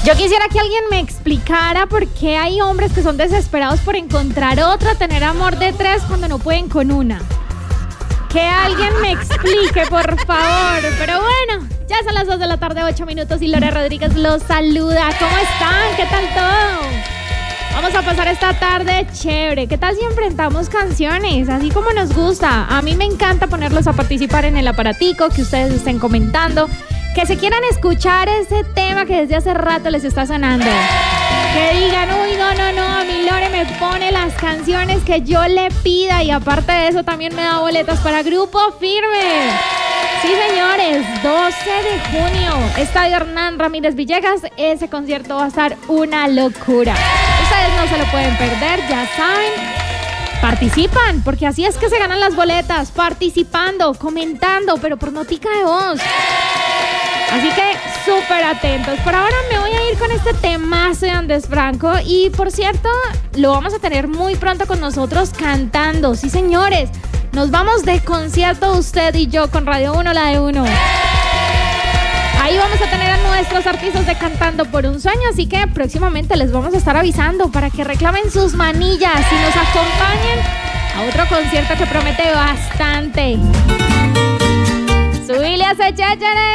Yo quisiera que alguien me explicara por qué hay hombres que son desesperados por encontrar otra, tener amor de 3 cuando no pueden con una. Que alguien me explique, por favor. Pero bueno, ya son las 2 de la tarde, 8 minutos y Lore Rodríguez los saluda. ¿Cómo están? ¿Qué tal todo? Vamos a pasar esta tarde chévere. ¿Qué tal si enfrentamos canciones? Así como nos gusta. A mí me encanta ponerlos a participar en el aparatico, que ustedes estén comentando, que se quieran escuchar ese tema que desde hace rato les está sonando. Que digan, uy, no, a mí Lore me pone las canciones que yo le pida y aparte de eso también me da boletas para Grupo Firme. Sí, señores, 12 de junio, Estadio Hernán Ramírez Villegas, ese concierto va a estar una locura. Ustedes no se lo pueden perder, ya saben. Participan, porque así es que se ganan las boletas, participando, comentando, pero por notica de voz. Así que súper atentos. Por ahora me voy a ir con este temazo de Andrés Franco y por cierto, lo vamos a tener muy pronto con nosotros cantando. Sí, señores, nos vamos de concierto usted y yo con Radio 1, la de 1. Ahí vamos a tener a nuestros artistas de Cantando por un Sueño, así que próximamente les vamos a estar avisando para que reclamen sus manillas y nos acompañen a otro concierto que promete bastante. ¡Subile a ese chéchere!